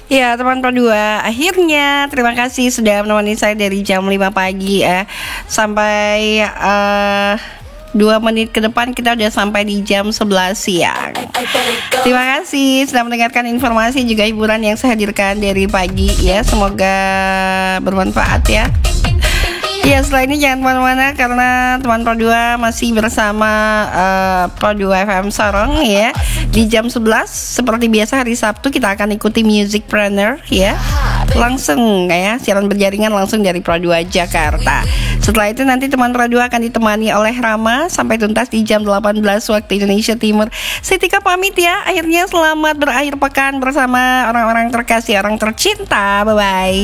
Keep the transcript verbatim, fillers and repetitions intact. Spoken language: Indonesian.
Ya teman Pro dua, akhirnya terima kasih sudah menemani saya dari jam lima pagi ya sampai uh, dua menit ke depan kita udah sampai di jam sebelas siang. Terima kasih sudah mendengarkan informasi juga hiburan yang saya hadirkan dari pagi ya. Semoga bermanfaat ya. Ya setelah ini jangan kemana-mana karena teman Pro dua masih bersama uh, Pro dua F M Sorong ya. Di jam sebelas seperti biasa hari Sabtu kita akan ikuti Music Planner ya. Langsung ya, siaran berjaringan langsung dari Pro dua Jakarta. Setelah itu nanti teman Pro dua akan ditemani oleh Rama sampai tuntas di jam delapan belas waktu Indonesia Timur. Saya Tika pamit ya. Akhirnya selamat berakhir pekan bersama orang-orang terkasih, orang tercinta. Bye-bye.